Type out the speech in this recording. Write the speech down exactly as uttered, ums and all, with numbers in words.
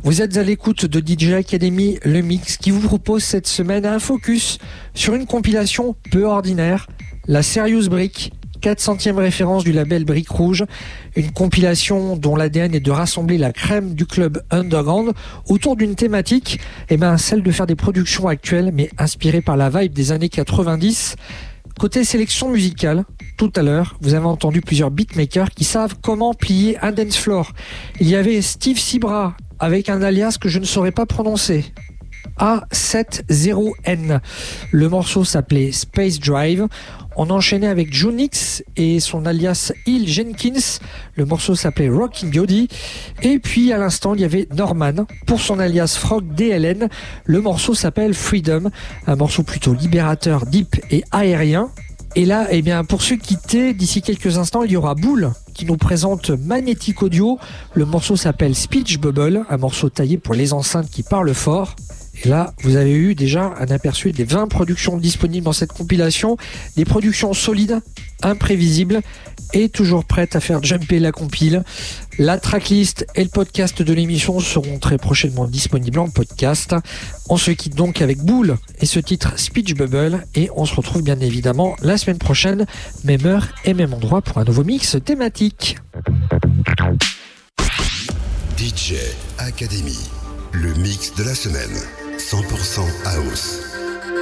Vous êtes à l'écoute de D J Academy, le mix qui vous propose cette semaine un focus sur une compilation peu ordinaire, la Serious Brick, quatre centième référence du label Brick Rouge, une compilation dont l'A D N est de rassembler la crème du club underground autour d'une thématique, et ben celle de faire des productions actuelles mais inspirées par la vibe des années quatre-vingt-dix. Côté sélection musicale, tout à l'heure, vous avez entendu plusieurs beatmakers qui savent comment plier un dance floor. Il y avait Steve Sibra avec un alias que je ne saurais pas prononcer. A soixante N. Le morceau s'appelait Space Drive. On enchaînait avec Junix et son alias Hill Jenkins. Le morceau s'appelait Rockin' Body. Et puis à l'instant, il y avait Norman pour son alias Frog D L N. Le morceau s'appelle Freedom. Un morceau plutôt libérateur, deep et aérien. Et là, eh bien, pour se quitter, d'ici quelques instants, il y aura Boule qui nous présente Magnetic Audio. Le morceau s'appelle Speech Bubble, un morceau taillé pour les enceintes qui parlent fort. Et là, vous avez eu déjà un aperçu des vingt productions disponibles dans cette compilation. Des productions solides, imprévisibles et toujours prêtes à faire jumper la compile. La tracklist et le podcast de l'émission seront très prochainement disponibles en podcast. On se quitte donc avec Boule et ce titre Speech Bubble. Et on se retrouve bien évidemment la semaine prochaine, même heure et même endroit pour un nouveau mix thématique. D J Academy, le mix de la semaine. cent pour cent house.